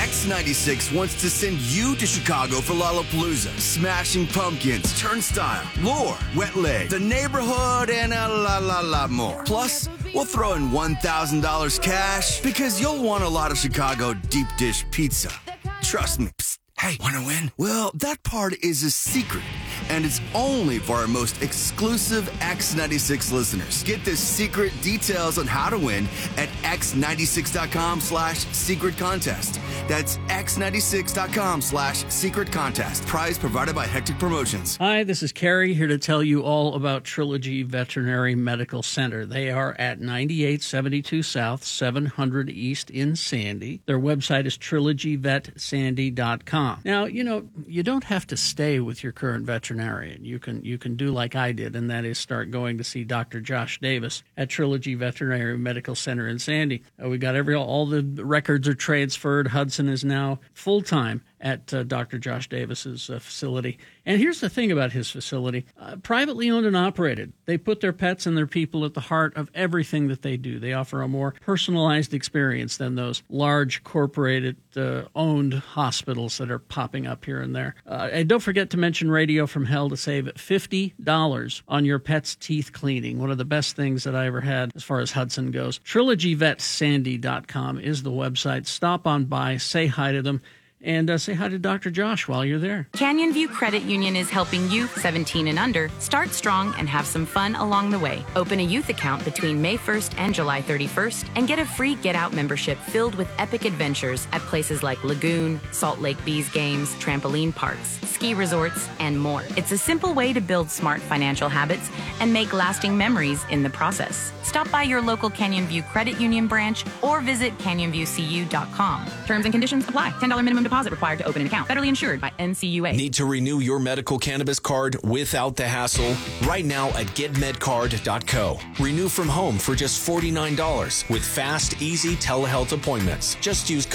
X96 wants to send you to Chicago for Lollapalooza, Smashing Pumpkins, Turnstile, Lore, Wet Leg, The Neighborhood, and a lot more. Plus, we'll throw in $1,000 cash because you'll want a lot of Chicago deep dish pizza. Trust me. Psst. Hey, want to win? Well, that part is a secret, and it's only for our most exclusive X96 listeners. Get the secret details on how to win at x96.com/secret contest. That's x96.com/secret contest. Prize provided by Hectic Promotions. Hi, this is Carrie here to tell you all about Trilogy Veterinary Medical Center. They are at 9872 South, 700 East in Sandy. Their website is trilogyvetsandy.com. Now, you don't have to stay with your current veterinarian. You can do like I did, and that is start going to see Dr. Josh Davis at Trilogy Veterinary Medical Center in Sandy. We got all the records are transferred. Hudson is now full-time at Dr. Josh Davis's facility. And here's the thing about his facility. Privately owned and operated. They put their pets and their people at the heart of everything that they do. They offer a more personalized experience than those large corporated owned hospitals that are popping up here and there. And don't forget to mention Radio from Hell to save $50 on your pet's teeth cleaning. One of the best things that I ever had as far as Hudson goes. TrilogyVetSandy.com is the website. Stop on by, say hi to them, and say hi to Dr. Josh while you're there. Canyon View Credit Union is helping you, 17 and under, start strong and have some fun along the way. Open a youth account between May 1st and July 31st and get a free Get Out membership filled with epic adventures at places like Lagoon, Salt Lake Bees Games, trampoline parks, ski resorts, and more. It's a simple way to build smart financial habits and make lasting memories in the process. Stop by your local Canyon View Credit Union branch or visit canyonviewcu.com. Terms and conditions apply. $10 minimum deposit required to open an account. Federally insured by NCUA. Need to renew your medical cannabis card without the hassle? Right now at getmedcard.co. Renew from home for just $49 with fast, easy telehealth appointments. Just use